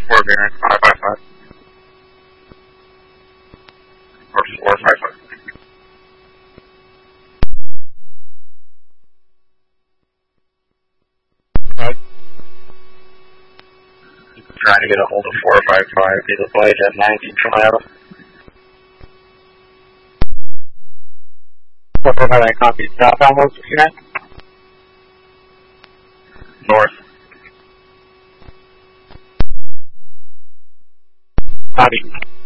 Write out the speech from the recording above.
4 bearing 555. Or 455. Trying to get a hold of 455, be the blade at 19 Trial. 455, copy. Southbound 169? North. Copy.